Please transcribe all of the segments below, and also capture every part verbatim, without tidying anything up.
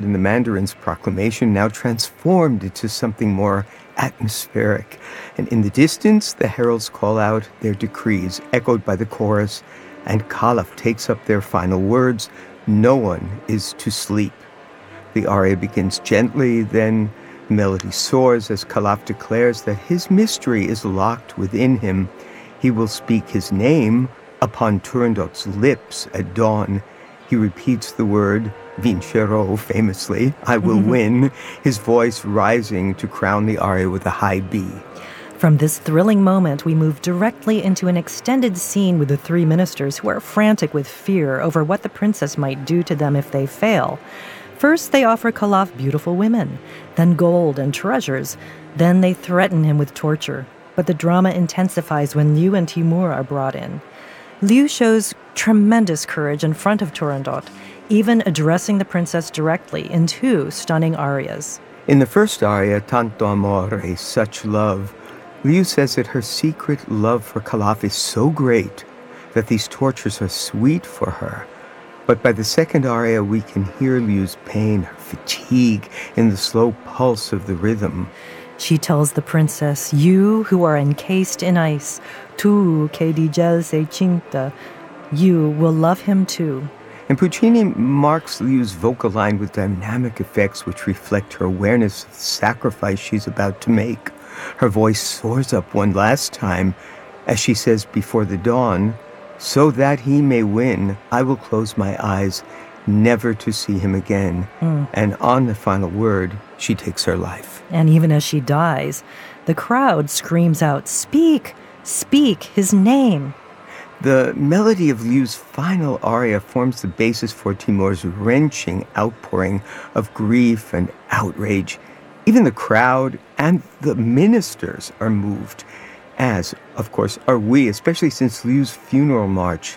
And the Mandarin's proclamation now transformed into something more atmospheric. And in the distance, the heralds call out their decrees, echoed by the chorus, and Calaf takes up their final words, "No one is to sleep." The aria begins gently, then the melody soars as Calaf declares that his mystery is locked within him. He will speak his name upon Turandot's lips at dawn. He repeats the word, Vincero, famously, "I will win," his voice rising to crown the aria with a high B. From this thrilling moment, we move directly into an extended scene with the three ministers who are frantic with fear over what the princess might do to them if they fail. First, they offer Calaf beautiful women, then gold and treasures. Then they threaten him with torture. But the drama intensifies when Liu and Timur are brought in. Liu shows tremendous courage in front of Turandot, even addressing the princess directly in two stunning arias. In the first aria, Tanto Amore, Such Love, Liu says that her secret love for Calaf is so great that these tortures are sweet for her. But by the second aria, we can hear Liu's pain, her fatigue, in the slow pulse of the rhythm. She tells the princess, "You who are encased in ice, tu que di gel sei cinta, you will love him too." And Puccini marks Liu's vocal line with dynamic effects which reflect her awareness of the sacrifice she's about to make. Her voice soars up one last time as she says before the dawn, "So that he may win, I will close my eyes, never to see him again." Mm. And on the final word, she takes her life. And even as she dies, the crowd screams out, "Speak! Speak his name!" The melody of Liu's final aria forms the basis for Timur's wrenching outpouring of grief and outrage. Even the crowd and the ministers are moved, as, of course, are we, especially since Liu's funeral march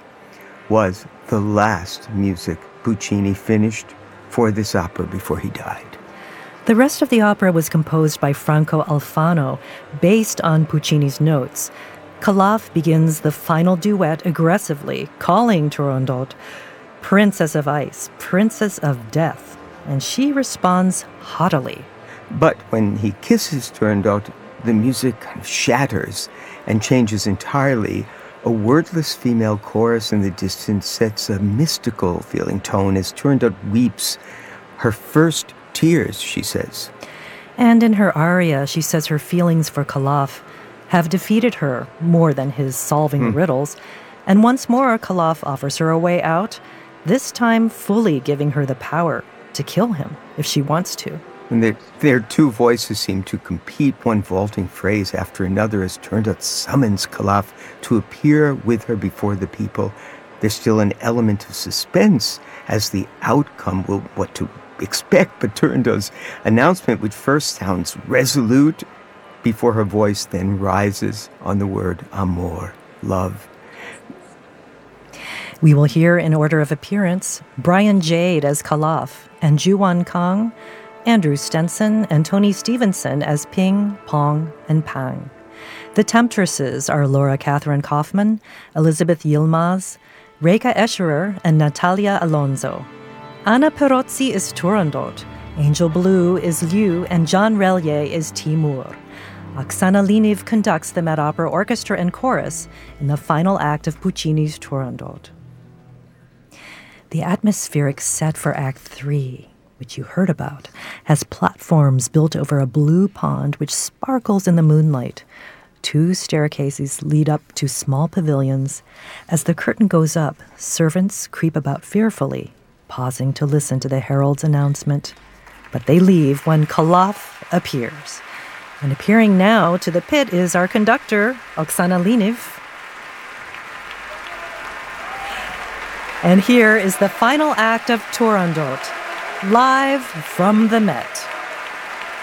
was the last music Puccini finished for this opera before he died. The rest of the opera was composed by Franco Alfano, based on Puccini's notes. Calaf begins the final duet aggressively, calling Turandot Princess of Ice, Princess of Death, and she responds haughtily. But when he kisses Turandot, the music kind of shatters and changes entirely. A wordless female chorus in the distance sets a mystical feeling tone as Turandot weeps her first tears, she says. And in her aria, she says her feelings for Calaf have defeated her more than his solving hmm. the riddles. And once more, Calaf offers her a way out, this time fully giving her the power to kill him if she wants to. And their, their two voices seem to compete, one vaulting phrase after another, as Turandot summons Calaf to appear with her before the people. There's still an element of suspense as the outcome will what to expect, but Turandot's announcement, which first sounds resolute before her voice then rises on the word amor, love. We will hear in order of appearance Brian Jade as Calaf and Ju-Wan Kang, Andrew Stenson, and Tony Stevenson as Ping, Pong, and Pang. The Temptresses are Laura Catherine Kaufman, Elizabeth Yilmaz, Reika Escherer, and Natalia Alonso. Anna Perozzi is Turandot, Angel Blue is Liu, and John Relier is Timur. Oksana Liniv conducts the Met Opera Orchestra and Chorus in the final act of Puccini's Turandot. The atmospheric set for Act Three, which you heard about, has platforms built over a blue pond which sparkles in the moonlight. Two staircases lead up to small pavilions. As the curtain goes up, servants creep about fearfully, pausing to listen to the herald's announcement. But they leave when Calaf appears. And appearing now to the pit is our conductor, Oksana Liniv. And here is the final act of Turandot, live from the Met.